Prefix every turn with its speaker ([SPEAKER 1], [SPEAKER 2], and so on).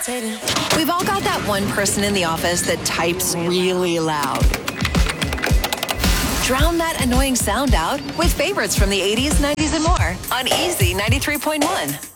[SPEAKER 1] irritating.
[SPEAKER 2] We've all got that one person in the office that types really loud. Drown that annoying sound out with favorites from the 80s, 90s, and more on Easy 93.1.